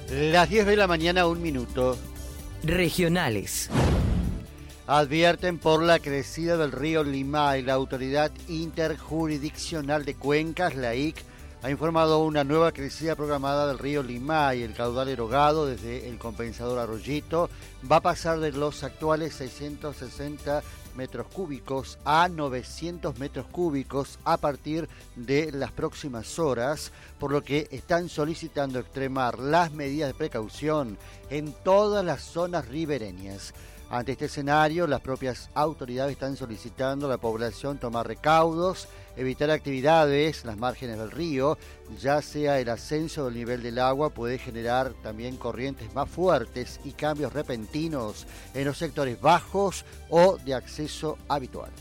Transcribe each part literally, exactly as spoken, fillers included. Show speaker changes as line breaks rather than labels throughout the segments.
Las diez de la mañana, un minuto.
Regionales.
Advierten por la crecida del río Limay. La Autoridad Interjurisdiccional de Cuencas, la I C, ha informado una nueva crecida programada del río Limay. El caudal erogado desde el compensador Arroyito va a pasar de los actuales seiscientos sesenta metros cúbicos a novecientos metros cúbicos a partir de las próximas horas, por lo que están solicitando extremar las medidas de precaución en todas las zonas ribereñas. Ante este escenario, las propias autoridades están solicitando a la población tomar recaudos, evitar actividades en las márgenes del río, ya sea el ascenso del nivel del agua puede generar también corrientes más fuertes y cambios repentinos en los sectores bajos o de acceso habitual.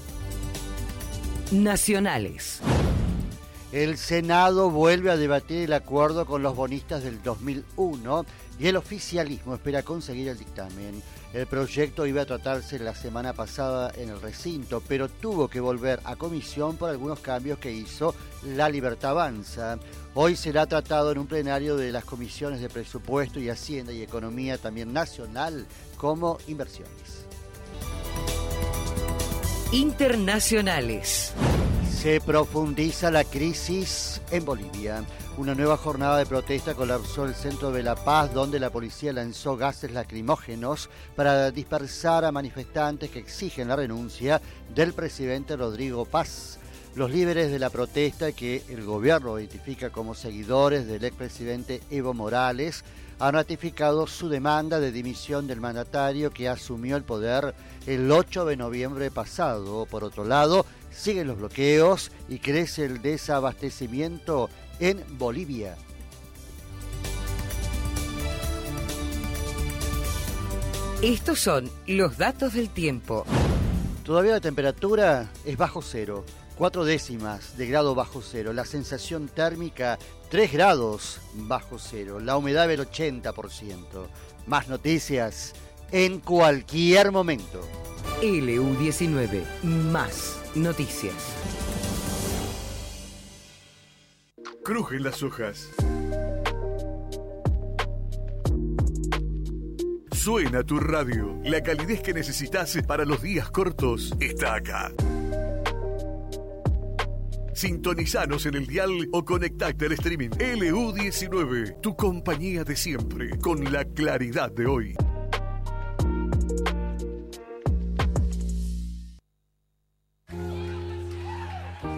Nacionales.
El Senado vuelve a debatir el acuerdo con los bonistas del dos mil uno y el oficialismo espera conseguir el dictamen. El proyecto iba a tratarse la semana pasada en el recinto, pero tuvo que volver a comisión por algunos cambios que hizo La Libertad Avanza. Hoy será tratado en un plenario de las comisiones de Presupuesto y Hacienda y Economía, también nacional, como inversiones.
Internacionales.
Se profundiza la crisis en Bolivia. Una nueva jornada de protesta colapsó el centro de La Paz, donde la policía lanzó gases lacrimógenos para dispersar a manifestantes que exigen la renuncia del presidente Rodrigo Paz. Los líderes de la protesta, que el gobierno identifica como seguidores del expresidente Evo Morales, han ratificado su demanda de dimisión del mandatario que asumió el poder el ocho de noviembre pasado. Por otro lado, siguen los bloqueos y crece el desabastecimiento en Bolivia.
Estos son los datos del tiempo.
Todavía la temperatura es bajo cero, cuatro décimas de grado bajo cero. La sensación térmica, tres grados bajo cero. La humedad del ochenta por ciento. Más noticias en cualquier momento.
L U diecinueve, más noticias.
Crujen las hojas. Suena tu radio. La calidez que necesitas para los días cortos está acá. Sintonizanos en el dial o conectate al streaming. L U diecinueve, tu compañía de siempre, con la claridad de hoy.